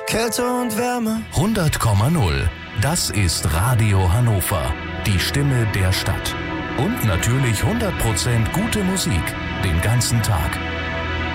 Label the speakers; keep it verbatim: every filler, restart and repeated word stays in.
Speaker 1: Kälte und Wärme.
Speaker 2: hundert Komma null. Das ist Radio Hannover. Die Stimme der Stadt. Und natürlich hundert Prozent gute Musik. Den ganzen Tag.